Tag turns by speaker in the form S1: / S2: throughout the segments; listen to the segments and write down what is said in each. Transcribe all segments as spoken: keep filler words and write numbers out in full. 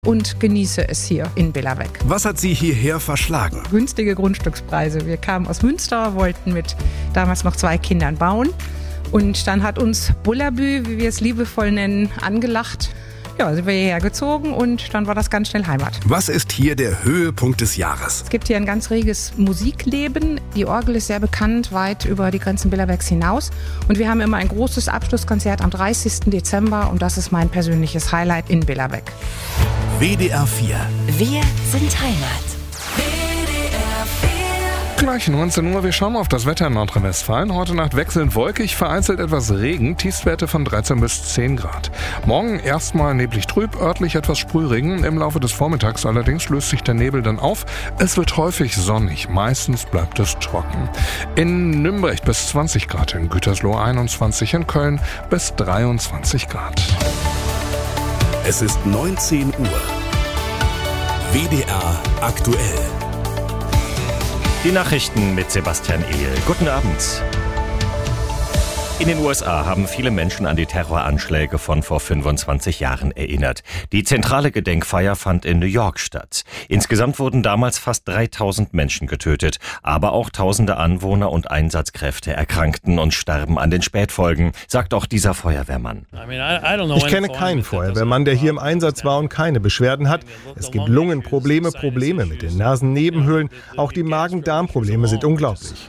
S1: und genieße es hier in Billerbeck.
S2: Was hat Sie hierher verschlagen?
S1: Günstige Grundstückspreise. Wir kamen aus Münster, wollten mit damals noch zwei Kindern bauen. Und dann hat uns Bullabü, wie wir es liebevoll nennen, angelacht. Ja, sind wir hierher gezogen und dann war das ganz schnell Heimat.
S2: Was ist hier der Höhepunkt des Jahres?
S1: Es gibt hier ein ganz reges Musikleben. Die Orgel ist sehr bekannt, weit über die Grenzen Billerbergs hinaus. Und wir haben immer ein großes Abschlusskonzert am dreißigsten Dezember und das ist mein persönliches Highlight in Billerbeck.
S2: W D R vier.
S3: Wir sind Heimat.
S4: Gleich neunzehn Uhr, wir schauen auf das Wetter in Nordrhein-Westfalen. Heute Nacht wechselnd wolkig, vereinzelt etwas Regen, Tiefstwerte von dreizehn bis zehn Grad. Morgen erstmal neblig trüb, örtlich etwas Sprühregen. Im Laufe des Vormittags allerdings löst sich der Nebel dann auf. Es wird häufig sonnig, meistens bleibt es trocken. In Nümbrecht bis zwanzig Grad, in Gütersloh einundzwanzig, in Köln bis dreiundzwanzig Grad.
S2: Es ist neunzehn Uhr. W D R aktuell.
S5: Die Nachrichten mit Sebastian Ehl. Guten Abend. In den U S A haben viele Menschen an die Terroranschläge von vor fünfundzwanzig Jahren erinnert. Die zentrale Gedenkfeier fand in New York statt. Insgesamt wurden damals fast dreitausend Menschen getötet, aber auch tausende Anwohner und Einsatzkräfte erkrankten und starben an den Spätfolgen, sagt auch dieser Feuerwehrmann.
S6: Ich kenne keinen Feuerwehrmann, der hier im Einsatz war und keine Beschwerden hat. Es gibt Lungenprobleme, Probleme mit den Nasennebenhöhlen. Auch die Magen-Darm-Probleme sind unglaublich.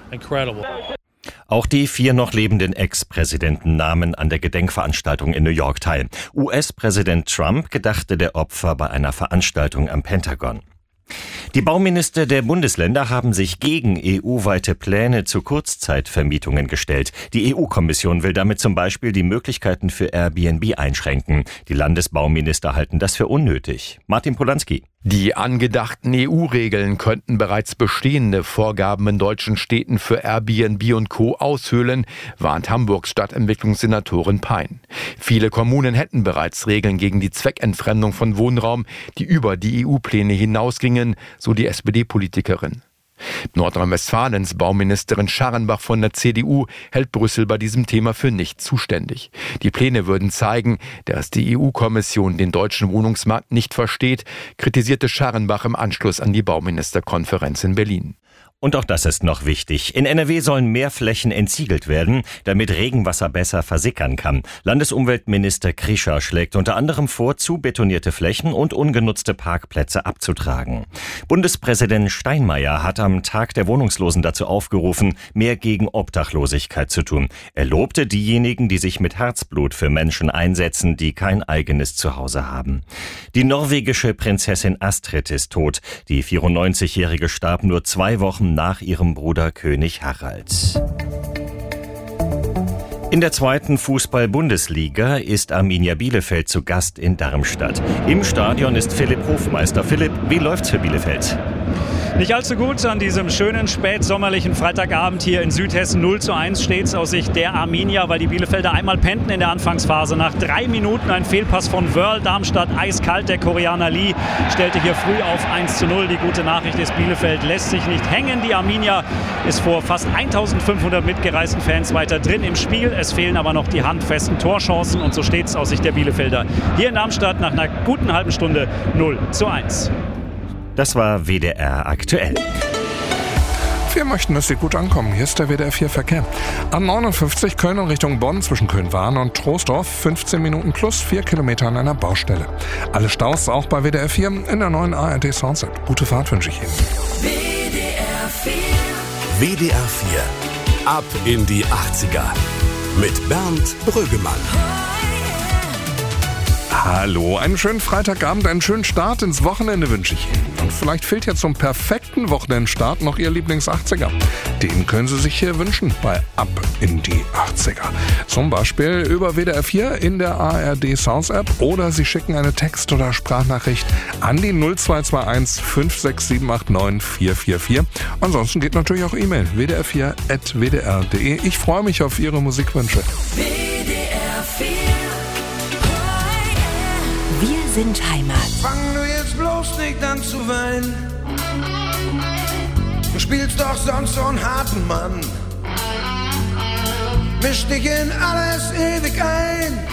S5: Auch die vier noch lebenden Ex-Präsidenten nahmen an der Gedenkveranstaltung in New York teil. U S-Präsident Trump gedachte der Opfer bei einer Veranstaltung am Pentagon. Die Bauminister der Bundesländer haben sich gegen E U-weite Pläne zu Kurzzeitvermietungen gestellt. Die E U-Kommission will damit zum Beispiel die Möglichkeiten für Airbnb einschränken. Die Landesbauminister halten das für unnötig. Martin Polanski.
S7: Die angedachten E U-Regeln könnten bereits bestehende Vorgaben in deutschen Städten für Airbnb und Co. aushöhlen, warnt Hamburgs Stadtentwicklungssenatorin Pein. Viele Kommunen hätten bereits Regeln gegen die Zweckentfremdung von Wohnraum, die über die E U-Pläne hinausgingen, so die S P D-Politikerin. Nordrhein-Westfalens Bauministerin Scharrenbach von der C D U hält Brüssel bei diesem Thema für nicht zuständig. Die Pläne würden zeigen, dass die E U-Kommission den deutschen Wohnungsmarkt nicht versteht, kritisierte Scharrenbach im Anschluss an die Bauministerkonferenz in Berlin.
S5: Und auch das ist noch wichtig. In N R W sollen mehr Flächen entsiegelt werden, damit Regenwasser besser versickern kann. Landesumweltminister Krischer schlägt unter anderem vor, zu betonierte Flächen und ungenutzte Parkplätze abzutragen. Bundespräsident Steinmeier hat am Tag der Wohnungslosen dazu aufgerufen, mehr gegen Obdachlosigkeit zu tun. Er lobte diejenigen, die sich mit Herzblut für Menschen einsetzen, die kein eigenes Zuhause haben. Die norwegische Prinzessin Astrid ist tot. Die vierundneunzigjährige starb nur zwei Wochen nach ihrem Bruder König Harald. In der zweiten Fußball-Bundesliga ist Arminia Bielefeld zu Gast in Darmstadt. Im Stadion ist Philipp Hofmeister. Philipp, wie läuft's für Bielefeld?
S8: Nicht allzu gut an diesem schönen spätsommerlichen Freitagabend hier in Südhessen. null zu eins steht es aus Sicht der Arminia, weil die Bielefelder einmal pennten in der Anfangsphase. Nach drei Minuten ein Fehlpass von Wörl. Darmstadt eiskalt. Der Koreaner Lee stellte hier früh auf eins zu null. Die gute Nachricht ist, Bielefeld lässt sich nicht hängen. Die Arminia ist vor fast eintausendfünfhundert mitgereisten Fans weiter drin im Spiel. Es fehlen aber noch die handfesten Torchancen und so steht es aus Sicht der Bielefelder hier in Darmstadt nach einer guten halben Stunde null zu eins.
S5: Das war W D R aktuell.
S4: Wir möchten, dass Sie gut ankommen. Hier ist der W D R vier Verkehr. A neunundfünfzig Köln in Richtung Bonn zwischen Köln-Wahn und Troisdorf. fünfzehn Minuten plus vier Kilometer an einer Baustelle. Alle Staus auch bei W D R vier in der neuen A R D Sounds App. Gute Fahrt wünsche ich Ihnen.
S2: W D R vier. W D R vier. Ab in die achtziger. Mit Bernd Brüggemann.
S4: Hallo, einen schönen Freitagabend, einen schönen Start ins Wochenende wünsche ich Ihnen. Und vielleicht fehlt ja zum perfekten Wochenendstart noch Ihr Lieblings-achtziger. Den können Sie sich hier wünschen bei Ab in die achtziger. Zum Beispiel über W D R vier in der A R D Sounds App oder Sie schicken eine Text- oder Sprachnachricht an die null zwei zwei eins fünf sechs sieben acht neun vier vier vier. Ansonsten geht natürlich auch E-Mail w d r vier at w d r punkt d e. Ich freue mich auf Ihre Musikwünsche.
S3: W D R vier. Wir sind Heimat.
S9: Fang du jetzt bloß nicht an zu weinen. Du spielst doch sonst so einen harten Mann. Misch dich in alles ewig ein.